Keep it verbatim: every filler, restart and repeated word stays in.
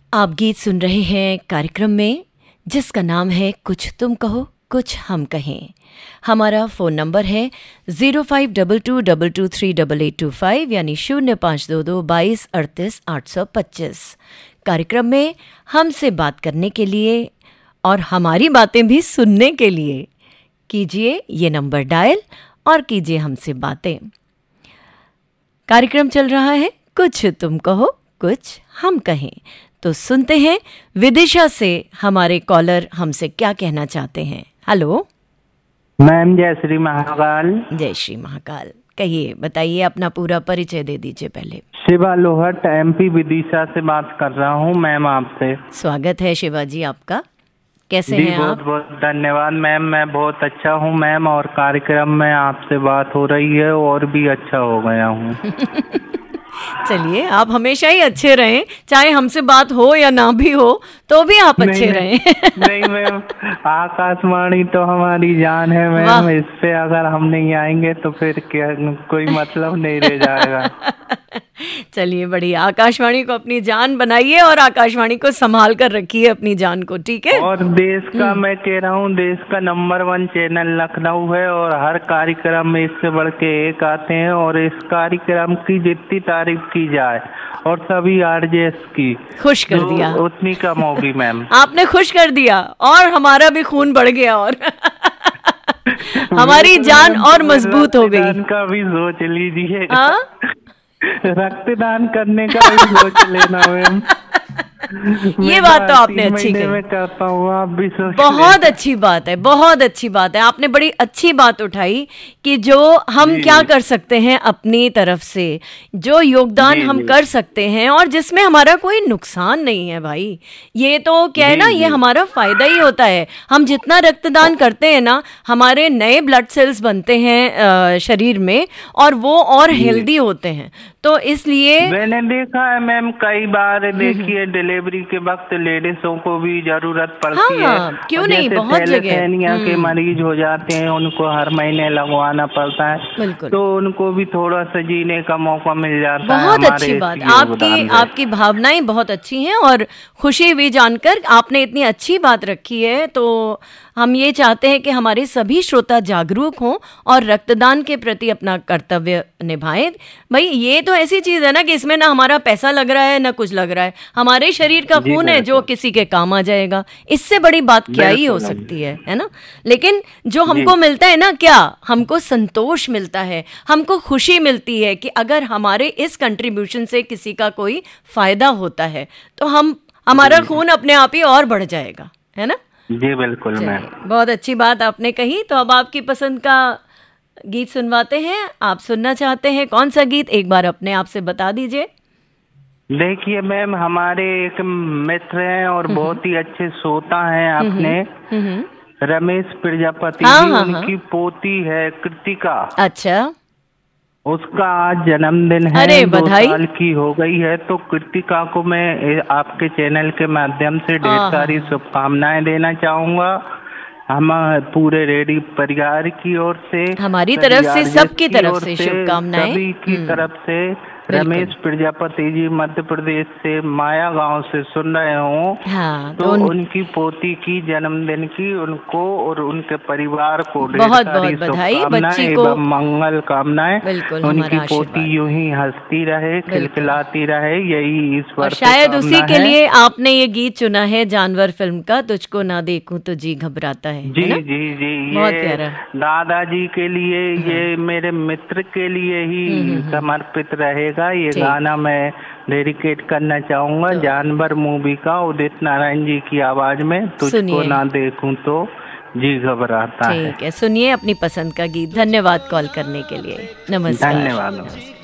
आप गीत सुन रहे हैं कार्यक्रम में जिसका नाम है कुछ तुम कहो कुछ हम कहें। हमारा फ़ोन नंबर है zero five double two double two three double eight to five यानी शून्य पाँच दो दो बाईस अड़तीस आठ सौ पच्चीस। कार्यक्रम में हमसे बात करने के लिए और हमारी बातें भी सुनने के लिए कीजिए ये नंबर डायल और कीजिए हमसे बातें। कार्यक्रम चल रहा है कुछ तुम कहो कुछ हम कहें। तो सुनते हैं विदिशा से हमारे कॉलर हमसे क्या कहना चाहते हैं। हेलो मैम, जय श्री महाकाल। जय श्री महाकाल। कहिए, बताइए, अपना पूरा परिचय दे दीजिए पहले। शिवा लोहट, एमपी विदिशा से बात कर रहा हूँ मैम आपसे। स्वागत है शिवा जी आपका। कैसे हैं बहुत आप? बहुत धन्यवाद मैम, मैं बहुत अच्छा हूँ मैम, और कार्यक्रम में आपसे बात हो रही है और भी अच्छा हो गया हूँ। चलिए, आप हमेशा ही अच्छे रहें, चाहे हमसे बात हो या ना भी हो तो भी आप अच्छे रहें। नहीं मैम, आकाशवाणी तो हमारी जान है मैम, इस पे अगर हम नहीं आएंगे तो फिर क्या कोई मतलब नहीं रह जाएगा। चलिए, बढ़िया। आकाशवाणी को अपनी जान बनाइए और आकाशवाणी को संभाल कर रखिए अपनी जान को, ठीक है? और देश का, मैं कह रहा हूँ, देश का नंबर वन चैनल लखनऊ है और हर कार्यक्रम में इससे बढ़ के एक आते हैं, और इस कार्यक्रम की जितनी तारीफ की जाए और सभी आरजेएस की खुश कर तो दिया, उतनी कम होगी मैम। आपने खुश कर दिया और हमारा भी खून बढ़ गया और हमारी जान और मजबूत हो गई। रक्तदान का भी सोच लीजिए, हाँ? रक्तदान करने का भी सोच लेना मैम। ये बात तो आपने अच्छी कही। मैं करता हूँ, आप भी सोच बहुत अच्छी बात है, बहुत अच्छी बात है। आपने बड़ी अच्छी बात उठाई कि जो हम क्या कर सकते हैं अपनी तरफ से, जो योगदान हम कर सकते हैं और जिसमें हमारा कोई नुकसान नहीं है भाई। ये तो क्या है ना, ये हमारा फायदा ही होता है। हम जितना रक्तदान करते हैं ना, हमारे नए ब्लड सेल्स बनते हैं शरीर में और वो और हेल्दी होते हैं। तो इसलिए मैंने देखा है मैम, कई बार देखिए डिलीवरी के वक्त लेडीजों को भी जरूरत पड़ती हाँ, है। क्यों नहीं, बहुत जगह के मरीज हो जाते हैं, उनको हर महीने लगवाना पड़ता है, तो उनको भी थोड़ा सा जीने का मौका मिल जाता है। बहुत अच्छी बात, आपकी आपकी भावनाएं बहुत अच्छी हैं और खुशी हुई जानकर। आपने इतनी अच्छी बात रखी है, तो हम ये चाहते हैं कि हमारे सभी श्रोता जागरूक हों और रक्तदान के प्रति अपना कर्तव्य निभाएं। भाई, ये तो ऐसी चीज है ना कि इसमें ना हमारा पैसा लग रहा है ना कुछ लग रहा है, हमारे शरीर का खून है जो किसी के काम आ जाएगा। इससे बड़ी बात क्या ही हो सकती है, है ना? लेकिन जो हमको मिलता है ना, क्या हमको संतोष मिलता है, हमको खुशी मिलती है कि अगर हमारे इस कंट्रीब्यूशन से किसी का कोई फायदा होता है तो हम हमारा खून अपने आप ही और बढ़ जाएगा, है ना? जी बिल्कुल मैम, बहुत अच्छी बात आपने कही। तो अब आपकी पसंद का गीत सुनवाते हैं। आप सुनना चाहते हैं कौन सा गीत, एक बार अपने आप से बता दीजिए। देखिए मैम, हमारे एक मित्र हैं और बहुत ही अच्छे श्रोता हैं अपने, रमेश प्रजापति हाँ, जी, हाँ, उनकी पोती है कृतिका। अच्छा, उसका आज जन्मदिन है, अरे दो बधाई। साल की हो गई है। तो कृतिका को मैं आपके चैनल के माध्यम से ढेर सारी शुभकामनाएं देना चाहूंगा, हम पूरे रेडियो परिवार की ओर से, हमारी तरफ से, सबकी तरफ से शुभकामनाएं, सभी की तरफ से। रमेश प्रजापति जी मध्य प्रदेश से माया गांव से सुन रहे हो, हाँ, तो, तो उन... उनकी पोती की जन्मदिन की उनको और उनके परिवार को बहुत बहुत बधाई, बच्ची को मंगल कामनाएं। बिल्कुल, उनकी पोती यूं ही हंसती रहे, खिलखिलाती रहे, यही ईश्वर से शायद उसी के लिए आपने ये गीत चुना है जानवर फिल्म का, तुझको ना देखूं तो जी घबराता है। जी जी जी, बहुत ये प्यारा। दादाजी के लिए, ये मेरे मित्र के लिए ही समर्पित रहेगा ये गाना। मैं डेडिकेट करना चाहूंगा तो, जानवर मूवी का, उदित नारायण जी की आवाज में, तुझको ना देखूं तो जी घबराता है। ठीक है, सुनिए अपनी पसंद का गीत। धन्यवाद कॉल करने के लिए। नमस्कार। धन्यवाद।